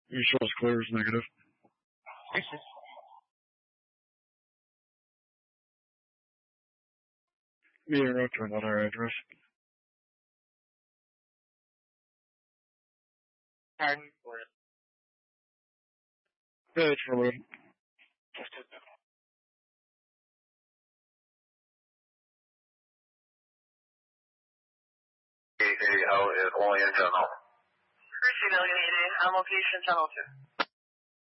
You show us clear is negative. Meeting route to another address. Pardon for it. Yeah, it's for loading. How is only in general? Appreciate it, on location channel 2.